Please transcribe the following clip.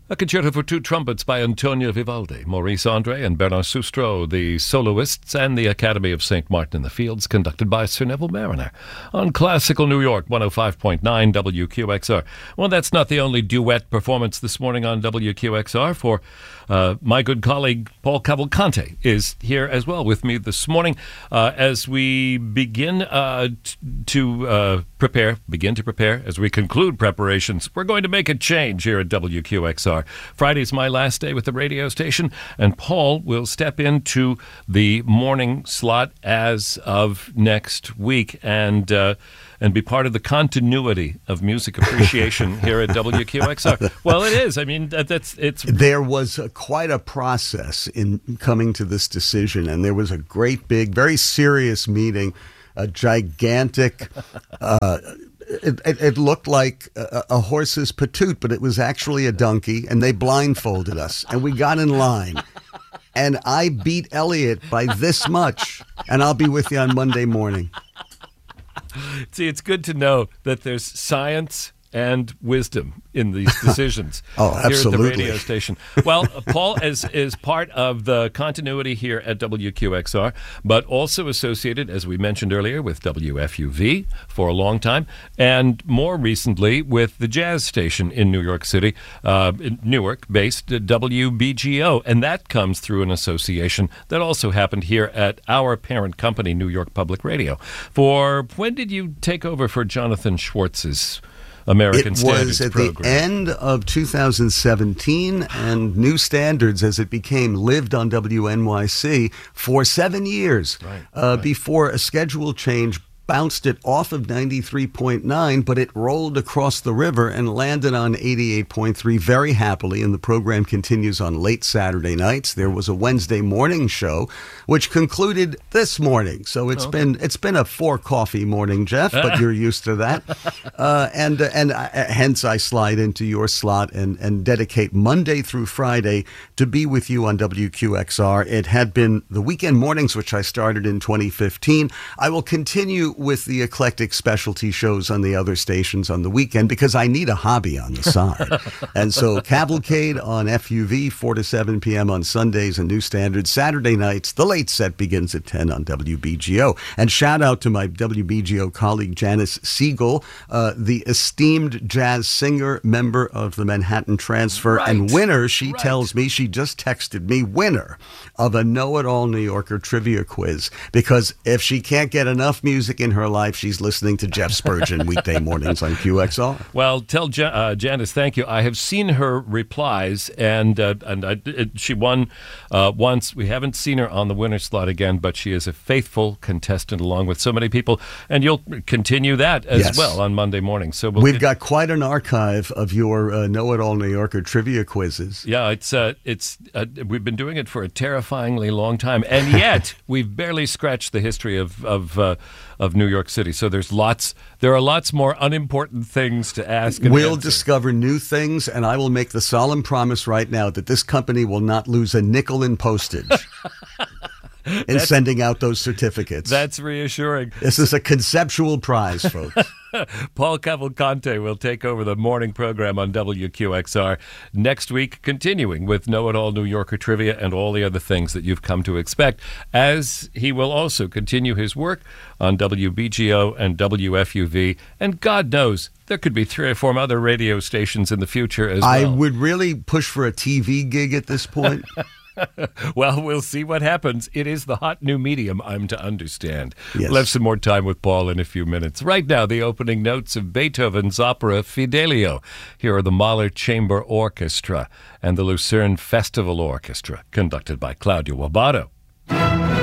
A concerto for two trumpets by Antonio Vivaldi, Maurice Andre and Bernard Sustro, the soloists, and the Academy of St. Martin in the Fields, conducted by Sir Neville Mariner. On Classical New York, 105.9 WQXR. Well, that's not the only duet performance this morning on WQXR, for my good colleague Paul Cavalcante is here as well with me this morning as we begin to prepare, as we conclude preparations. We're going to make a change here at WQXR. Friday's my last day with the radio station, and Paul will step into the morning slot as of next week and be part of the continuity of music appreciation here at WQXR. Well, it is. I mean, it's. There was quite a process in coming to this decision, and there was a great, big, very serious meeting, a gigantic. It looked like a horse's patoot, but it was actually a donkey, and they blindfolded us, and we got in line. And I beat Elliot by this much, and I'll be with you on Monday morning. See, it's good to know that there's science and wisdom in these decisions absolutely. Here at the radio station. Well, Paul is part of the continuity here at WQXR, but also associated, as we mentioned earlier, with WFUV for a long time, and more recently with the jazz station in New York City, in Newark-based WBGO, and that comes through an association that also happened here at our parent company, New York Public Radio. When did you take over for Jonathan Schwartz's American Standards program? It was at program? the end of 2017, and New Standards, as it became, lived on WNYC for 7 years before a schedule change bounced it off of 93.9, but it rolled across the river and landed on 88.3 very happily, and the program continues on late Saturday nights. There was a Wednesday morning show, which concluded this morning. So it's been a 4-coffee morning, Jeff, but you're used to that. And hence I slide into your slot and dedicate Monday through Friday to be with you on WQXR. It had been the weekend mornings, which I started in 2015. I will continue with the eclectic specialty shows on the other stations on the weekend because I need a hobby on the side. And so Cavalcade on FUV, 4 to 7 p.m. on Sundays, and New Standards Saturday nights. The late set begins at 10 on WBGO. And shout out to my WBGO colleague Janice Siegel, the esteemed jazz singer, member of the Manhattan Transfer, and winner, she tells me, she just texted me, winner of a Know-It-All New Yorker trivia quiz, because if she can't get enough music in her life, she's listening to Jeff Spurgeon weekday mornings on QXR. Well, tell Janice, thank you. I have seen her replies, and she won once. We haven't seen her on the winner slot again, but she is a faithful contestant along with so many people, and you'll continue that as well on Monday morning. So we've got quite an archive of your Know-It-All New Yorker trivia quizzes. Yeah, we've been doing it for a terrifyingly long time, and yet we've barely scratched the history of New York City. So there are lots more unimportant things to ask. We'll discover new things, and I will make the solemn promise right now that this company will not lose a nickel in postage in sending out those certificates. That's reassuring. This is a conceptual prize, folks. Paul Cavalcante will take over the morning program on WQXR next week, continuing with Know-It-All New Yorker trivia and all the other things that you've come to expect, as he will also continue his work on WBGO and WFUV, and God knows, there could be 3 or 4 other radio stations in the future as well. I would really push for a TV gig at this point. Well, we'll see what happens. It is the hot new medium, I'm to understand. Yes. We'll have some more time with Paul in a few minutes. Right now, the opening notes of Beethoven's opera Fidelio. Here are the Mahler Chamber Orchestra and the Lucerne Festival Orchestra, conducted by Claudio Abbado.